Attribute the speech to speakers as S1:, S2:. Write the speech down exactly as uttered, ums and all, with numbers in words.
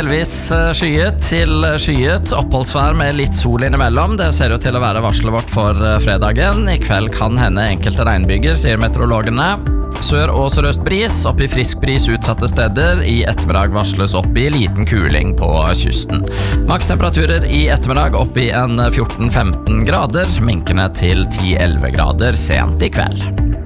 S1: delvis skyet til skyet, oppholdsvær med litt sol innimellom. Det ser ut til å være varslet vårt for fredagen. I kveld kan hende enkelte regnbyger, sier meteorologene. Sør- og sørøst bris, opp i frisk bris utsatte steder. I ettermiddag varsles opp i liten kuling på kysten. Makstemperaturer i ettermiddag opp i en fjorten femten grader, minkende til ti elleve grader sent i kveld.